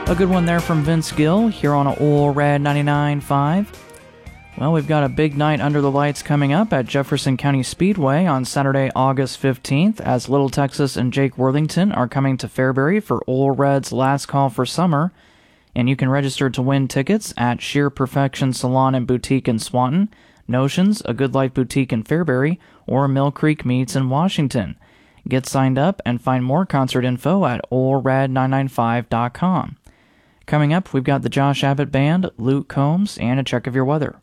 A good one there from Vince Gill here on Ole Red 99.5. Well, we've got a big night under the lights coming up at Jefferson County Speedway on Saturday, August 15th, as Little Texas and Jake Worthington are coming to Fairbury for Ole Red's last call for summer. And you can register to win tickets at Sheer Perfection Salon and Boutique in Swanton, Notions, A Good Life Boutique in Fairbury, or Mill Creek Meats in Washington. Get signed up and find more concert info at OleRed995.com. Coming up, we've got the Josh Abbott Band, Luke Combs, and a check of your weather.